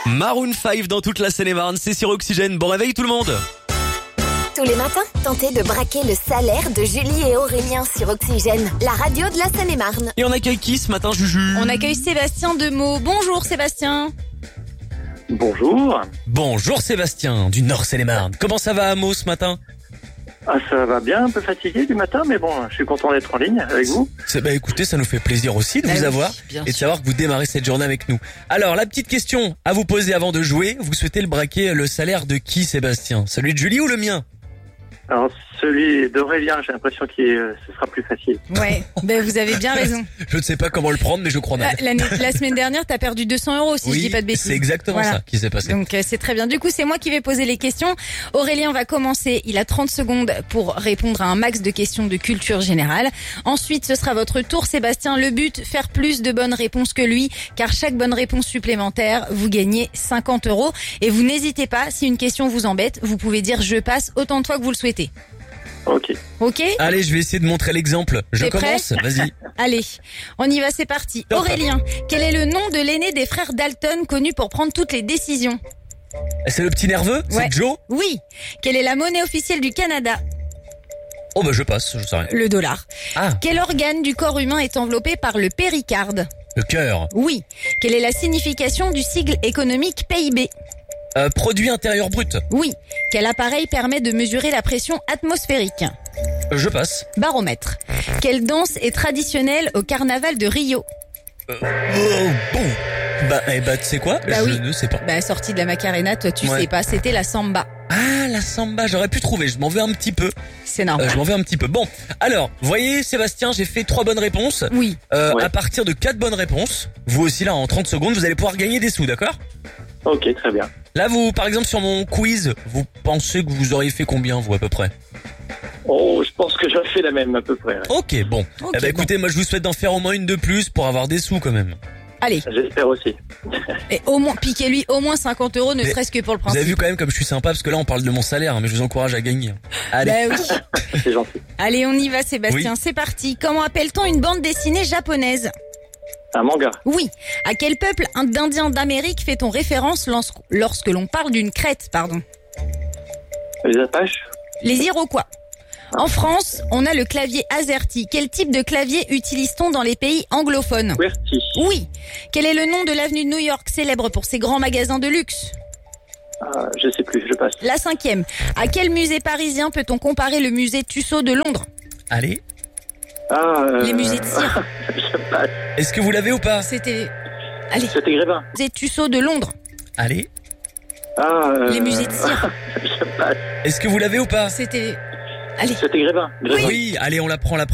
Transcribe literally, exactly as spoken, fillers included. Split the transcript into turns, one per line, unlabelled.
Maroon cinq dans toute la Seine-et-Marne, c'est sur Oxygène. Bon réveil tout le monde.
Tous les matins, tentez de braquer le salaire de Julie et Aurélien sur Oxygène, la radio de la Seine-et-Marne.
Et on accueille qui ce matin, Juju?
On accueille Sébastien de Meaux. Bonjour Sébastien.
Bonjour.
Bonjour Sébastien, du Nord Seine-et-Marne. Comment ça va à Meaux ce matin?
Ah, ça va bien, un peu fatigué du matin, mais bon, je suis content d'être en ligne avec vous.
C'est, bah écoutez, ça nous fait plaisir aussi de
Bah
vous
oui,
avoir
bien
et de
sûr.
savoir que vous démarrez cette journée avec nous. Alors, la petite question à vous poser avant de jouer, vous souhaitez le braquer le salaire de qui, Sébastien? Celui de Julie ou le mien?
Alors, celui d'Aurélien, j'ai l'impression que euh, ce sera plus facile.
Ouais, ben vous avez bien raison.
Je ne sais pas comment le prendre, mais je crois
La,
mal.
l'année- la semaine dernière, t'as perdu deux cents euros, si je
Oui,
dis pas de bêtises.
c'est exactement
Voilà.
ça qui s'est passé.
Donc euh, c'est très bien. Du coup, c'est moi qui vais poser les questions. Aurélien va commencer. Il a trente secondes pour répondre à un max de questions de culture générale. Ensuite, ce sera votre tour, Sébastien. Le but, faire plus de bonnes réponses que lui, car chaque bonne réponse supplémentaire, vous gagnez cinquante euros. Et vous n'hésitez pas, si une question vous embête, vous pouvez dire je passe autant de fois que vous le souhaitez.
Ok.
Ok?
Allez, je vais essayer de montrer l'exemple. Je
T'es prêt
commence, vas-y.
Allez, on y va, c'est parti.
Top.
Aurélien, quel est le nom de l'aîné des frères Dalton, connu pour prendre toutes les décisions?
C'est le petit nerveux?
Ouais.
C'est Joe?
Oui. Quelle est la monnaie officielle du Canada?
Oh bah je passe, je sais rien.
Le dollar.
Ah,
Quel organe du corps humain est enveloppé par le péricarde?
le cœur.
Oui. Quelle est la signification du sigle économique P I B?
Euh, produit intérieur brut.
Oui. Quel appareil permet de mesurer la pression atmosphérique?
Euh, Je passe.
Baromètre. Quelle danse est traditionnelle au carnaval de Rio?
Euh, oh, bon. Bah, eh bah, tu sais quoi?
Bah
Je
oui.
ne sais pas.
Bah, sortie de la Macarena, toi tu
Ouais.
sais pas, c'était la samba.
Ah, la samba, j'aurais pu trouver, je m'en veux un petit peu.
C'est
Euh,
normal.
je m'en veux un petit peu. Bon, alors, voyez, Sébastien, j'ai fait trois bonnes réponses.
Oui.
Euh,
Ouais.
À partir de quatre bonnes réponses, vous aussi là, en trente secondes, vous allez pouvoir gagner des sous, d'accord?
Ok, très bien.
Là, vous, par exemple, sur mon quiz, vous pensez que vous auriez fait combien, vous, à peu près?
Oh, je pense que j'ai fait la même à peu près. ouais.
Ok, bon.
Ok,
eh ben,
bon.
écoutez, moi, je vous souhaite d'en faire au moins une de plus pour avoir des sous, quand même.
Allez.
J'espère aussi.
Et au moins, piquez-lui au moins cinquante euros, ne
Mais
serait-ce que pour le
Vous
principe.
avez vu quand même comme je suis sympa, parce que là, on parle de mon salaire, hein, mais je vous encourage à gagner. Allez.
Bah oui.
C'est gentil.
Allez, on y va, Sébastien.
Oui.
C'est parti. Comment appelle-t-on une bande dessinée japonaise?
Un manga.
Oui. À quel peuple d'Indiens d'Amérique fait-on référence lors- lorsque l'on parle d'une crête, pardon?
Les Apaches.
Les Iroquois. En France, on a le clavier AZERTY. Quel type de clavier utilise-t-on dans les pays anglophones?
QWERTY.
Oui. Quel est le nom de l'avenue de New York, célèbre pour ses grands magasins de luxe?
Ah, je sais plus, je passe.
La cinquième. À quel musée parisien peut-on comparer le musée Tussaud de Londres?
Allez.
Ah, euh...
Les musées de cire.
je passe.
Est-ce que vous l'avez ou pas?
C'était... Allez.
C'était Grévin.
Musée Tussaud de Londres.
Allez.
Ah, euh...
Les musées de cire.
je passe.
Est-ce que vous l'avez ou pas?
C'était... Allez.
C'était Grévin. Grévin.
Oui, allez, on la prend, la